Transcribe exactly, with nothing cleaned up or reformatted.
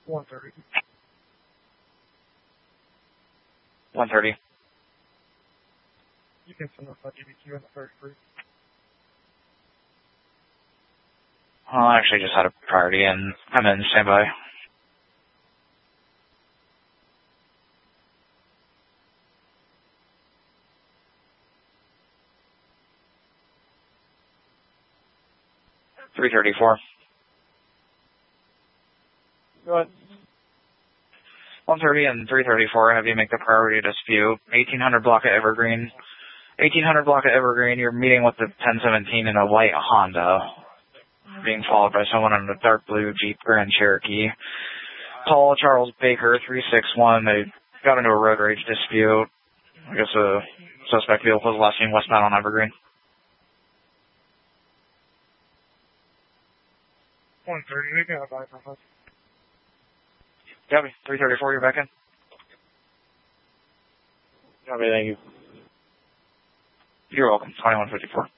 one thirty. one thirty. You can send us that D B Q in the thirty-three. Well, I actually just had a priority and I'm in standby. three thirty-four. Go ahead. one thirty and three thirty-four, have you make the priority dispute. eighteen hundred block of Evergreen. eighteen hundred block of Evergreen, you're meeting with the ten seventeen in a white Honda, being followed by someone in a dark blue Jeep Grand Cherokee. Paul Charles Baker, three six one, they got into a road rage dispute. I guess a suspect vehicle was last seen westbound on Evergreen. one thirty, they got a bypass. Copy. three thirty-four, you're back in. Copy, thank you. You're welcome. twenty-one fifty-four.